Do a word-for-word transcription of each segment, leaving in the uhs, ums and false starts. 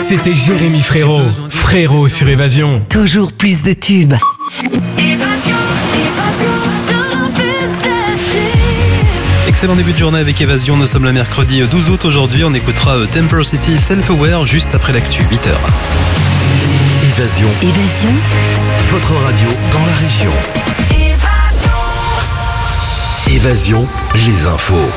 C'était Jérémy Frérot. Frérot sur Évasion. Toujours plus de tubes. Excellent début de journée avec Évasion. Nous sommes le mercredi douze août aujourd'hui. On écoutera Temper City Self-Aware juste après l'actu, huit heures. Évasion. Évasion. Votre radio dans la région. Évasion. Évasion, les infos.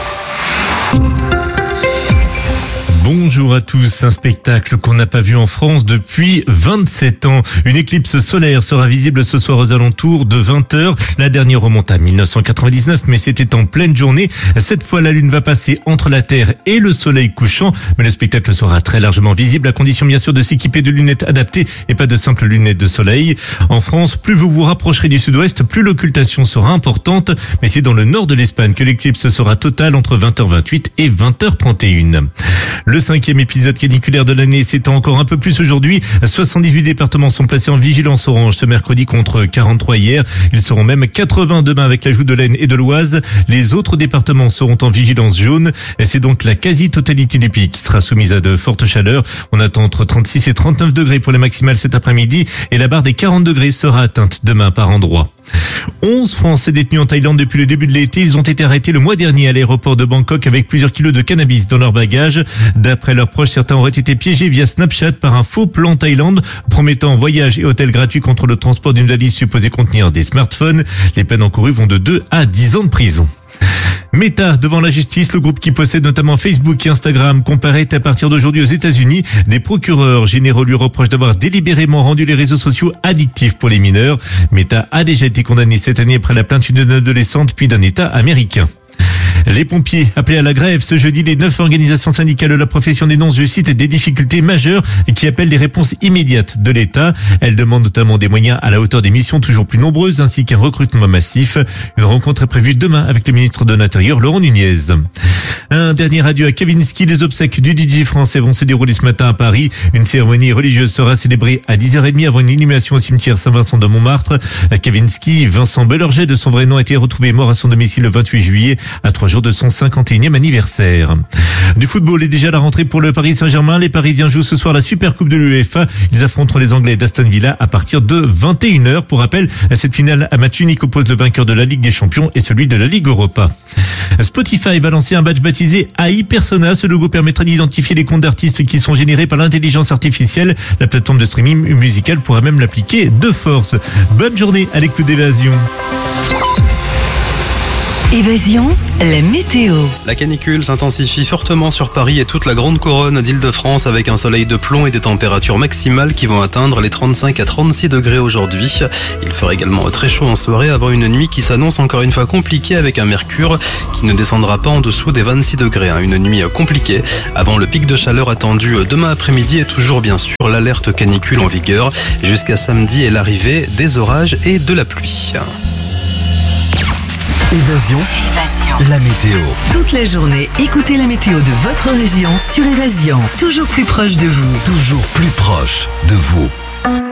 Bonjour à tous, un spectacle qu'on n'a pas vu en France depuis vingt-sept ans. Une éclipse solaire sera visible ce soir aux alentours de vingt heures. La dernière remonte à mille neuf cent quatre-vingt-dix-neuf, mais c'était en pleine journée. Cette fois, la Lune va passer entre la Terre et le Soleil couchant. Mais le spectacle sera très largement visible, à condition bien sûr de s'équiper de lunettes adaptées et pas de simples lunettes de soleil. En France, plus vous vous rapprocherez du sud-ouest, plus l'occultation sera importante. Mais c'est dans le nord de l'Espagne que l'éclipse sera totale entre vingt heures vingt-huit et vingt heures trente et un. Le cinquième épisode caniculaire de l'année s'étend encore un peu plus aujourd'hui. soixante-dix-huit départements sont placés en vigilance orange ce mercredi contre quarante-trois hier. Ils seront même quatre-vingts demain avec l'ajout de l'Aisne et de l'Oise. Les autres départements seront en vigilance jaune. Et c'est donc la quasi-totalité du pays qui sera soumise à de fortes chaleurs. On attend entre trente-six et trente-neuf degrés pour les maximales cet après-midi. Et la barre des quarante degrés sera atteinte demain par endroit. onze Français détenus en Thaïlande depuis le début de l'été. Ils ont été arrêtés le mois dernier à l'aéroport de Bangkok avec plusieurs kilos de cannabis dans leur bagage. D'après leurs proches, certains auraient été piégés via Snapchat par un faux plan Thaïlande promettant voyage et hôtel gratuit contre le transport d'une valise supposée contenir des smartphones. Les peines encourues vont de deux à dix ans de prison. Meta devant la justice, le groupe qui possède notamment Facebook et Instagram comparaît à partir d'aujourd'hui aux États-Unis. Des procureurs généraux lui reprochent d'avoir délibérément rendu les réseaux sociaux addictifs pour les mineurs. Meta a déjà été condamné cette année après la plainte d'une adolescente puis d'un État américain. Les pompiers appelés à la grève ce jeudi, les neuf organisations syndicales de la profession dénoncent, je cite, des difficultés majeures et qui appellent des réponses immédiates de l'État. Elles demandent notamment des moyens à la hauteur des missions toujours plus nombreuses ainsi qu'un recrutement massif. Une rencontre est prévue demain avec le ministre de l'Intérieur, Laurent Nunez. Un dernier adieu à Kavinsky. Les obsèques du D J français vont se dérouler ce matin à Paris. Une cérémonie religieuse sera célébrée à dix heures trente avant une inhumation au cimetière Saint-Vincent de Montmartre. Kavinsky, Vincent Belorget de son vrai nom, a été retrouvé mort à son domicile le vingt-huit juillet, à trois jours de son cinquante et unième anniversaire. Du football est déjà la rentrée pour le Paris Saint-Germain. Les Parisiens jouent ce soir la Super Coupe de l'UEFA. Ils affronteront les Anglais d'Aston Villa à partir de vingt et une heures. Pour rappel, cette finale à match unique oppose le vainqueur de la Ligue des Champions et celui de la Ligue Europa. Spotify va lancer un badge baptisé A I Persona. Ce logo permettra d'identifier les comptes d'artistes qui sont générés par l'intelligence artificielle. La plateforme de streaming musical pourra même l'appliquer de force. Bonne journée à l'écoute d'Évasion. Évasion, la météo. La canicule s'intensifie fortement sur Paris et toute la grande couronne d'Île-de-France avec un soleil de plomb et des températures maximales qui vont atteindre les trente-cinq à trente-six degrés aujourd'hui. Il fera également très chaud en soirée avant une nuit qui s'annonce encore une fois compliquée avec un mercure qui ne descendra pas en dessous des vingt-six degrés. Une nuit compliquée avant le pic de chaleur attendu demain après-midi et toujours bien sûr l'alerte canicule en vigueur jusqu'à samedi et l'arrivée des orages et de la pluie. Évasion. Évasion. La météo. Toute la journée, écoutez la météo de votre région sur Évasion. Toujours plus proche de vous. Toujours plus proche de vous.